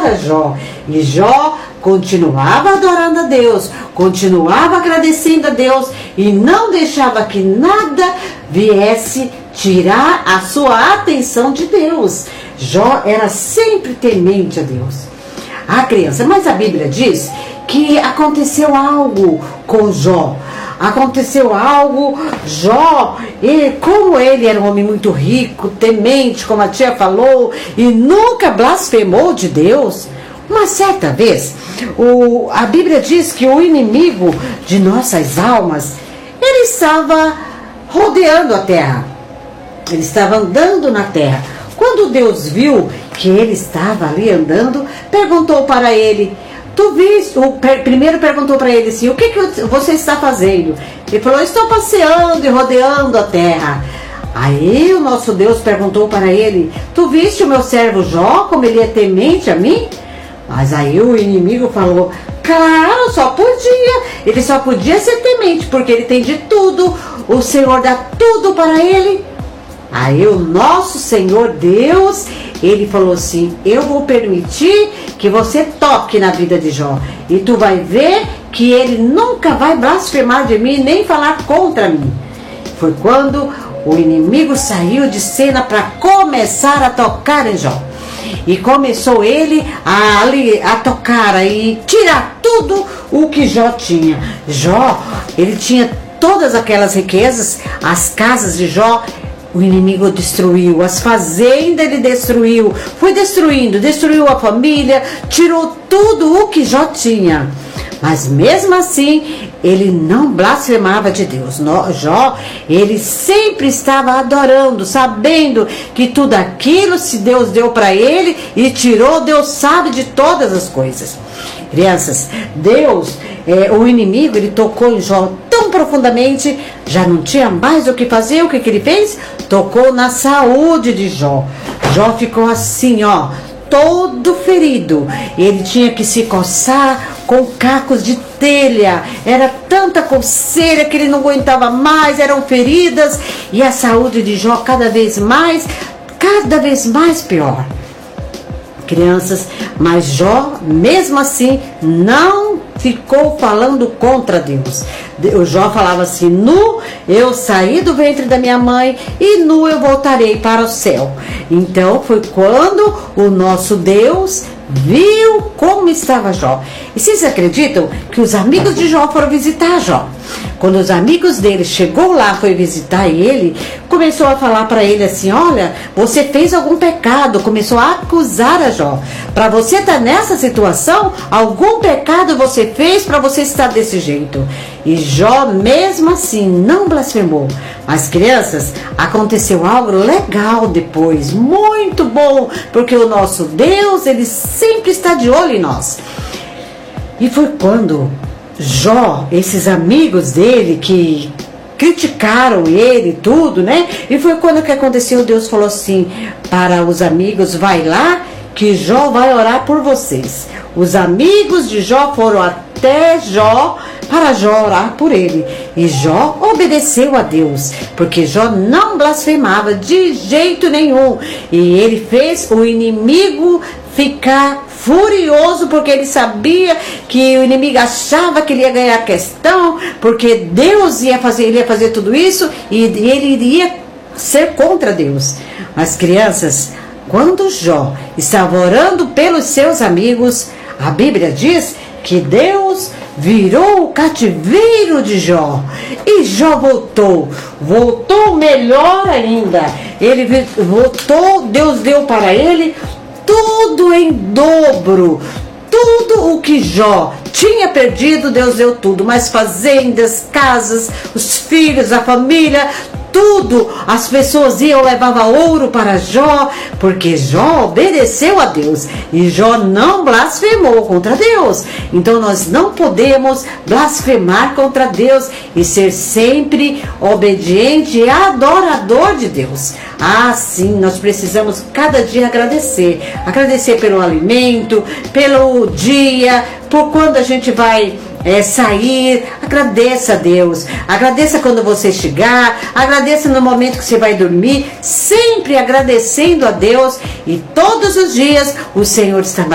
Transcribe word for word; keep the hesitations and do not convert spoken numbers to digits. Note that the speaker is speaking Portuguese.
para Jó. E Jó continuava adorando a Deus, continuava agradecendo a Deus e não deixava que nada viesse tirar a sua atenção de Deus. Jó era sempre temente a Deus. Ah, criança, mas a Bíblia diz que aconteceu algo com Jó. Aconteceu algo, Jó, e como ele era um homem muito rico, temente, como a tia falou, e nunca blasfemou de Deus. Uma certa vez, o, a Bíblia diz que o inimigo de nossas almas, ele estava rodeando a terra, ele estava andando na terra. Quando Deus viu que ele estava ali andando, perguntou para ele, tu viste? O primeiro perguntou para ele assim, o que, que você está fazendo? Ele falou, estou passeando e rodeando a terra. Aí o nosso Deus perguntou para ele, tu viste o meu servo Jó, como ele é temente a mim? Mas aí o inimigo falou, claro, só podia, ele só podia ser temente, porque ele tem de tudo, o Senhor dá tudo para ele. Aí o nosso Senhor Deus, ele falou assim, eu vou permitir que você toque na vida de Jó, e tu vai ver que ele nunca vai blasfemar de mim, nem falar contra mim. Foi quando o inimigo saiu de cena para começar a tocar em Jó. E começou ele a, a tocar e tirar tudo o que Jó tinha. Jó, ele tinha todas aquelas riquezas, as casas de Jó, o inimigo destruiu, as fazendas ele destruiu, foi destruindo, destruiu a família, tirou tudo o que Jó tinha. Mas mesmo assim, ele não blasfemava de Deus. Jó, ele sempre estava adorando, sabendo que tudo aquilo, se Deus deu para ele e tirou, Deus sabe de todas as coisas. Crianças, Deus, é, o inimigo, ele tocou em Jó tão profundamente, já não tinha mais o que fazer. O que, que ele fez? Tocou na saúde de Jó. Jó ficou assim, ó, todo ferido. Ele tinha que se coçar com cacos de telha. Era tanta coceira que ele não aguentava mais, eram feridas. E a saúde de Jó cada vez mais, cada vez mais pior. Crianças, mas Jó, mesmo assim, não ficou falando contra Deus. O Jó falava assim, nu eu saí do ventre da minha mãe e nu eu voltarei para o céu. Então foi quando o nosso Deus viu como estava Jó. E vocês acreditam que os amigos de Jó foram visitar Jó? Quando os amigos dele chegou lá, foi visitar ele, começou a falar para ele assim, olha, você fez algum pecado, começou a acusar a Jó. Para você estar nessa situação, algum pecado você fez para você estar desse jeito. E Jó, mesmo assim, não blasfemou. Mas crianças, aconteceu algo legal depois, muito bom, porque o nosso Deus, ele sempre está de olho em nós. E foi quando Jó, esses amigos dele que criticaram ele e tudo, né? E foi quando que aconteceu, Deus falou assim para os amigos, vai lá que Jó vai orar por vocês. Os amigos de Jó foram até Jó para Jó orar por ele. E Jó obedeceu a Deus, porque Jó não blasfemava de jeito nenhum. E ele fez o inimigo ficar furioso, porque ele sabia que o inimigo achava que ele ia ganhar a questão, porque Deus ia fazer, ele ia fazer tudo isso e ele iria ser contra Deus. Mas crianças, quando Jó estava orando pelos seus amigos, a Bíblia diz que Deus virou o cativeiro de Jó e Jó voltou, voltou melhor ainda. Ele voltou, Deus deu para ele tudo em dobro, tudo o que Jó tinha perdido, Deus deu tudo, mas fazendas, casas, os filhos, a família, tudo. As pessoas iam, levavam ouro para Jó, porque Jó obedeceu a Deus e Jó não blasfemou contra Deus. Então nós não podemos blasfemar contra Deus e ser sempre obediente e adorador de Deus. Ah, sim, nós precisamos cada dia agradecer, agradecer pelo alimento, pelo dia, por quando a gente vai É, sair, agradeça a Deus, agradeça quando você chegar, agradeça no momento que você vai dormir, sempre agradecendo a Deus, e todos os dias o Senhor está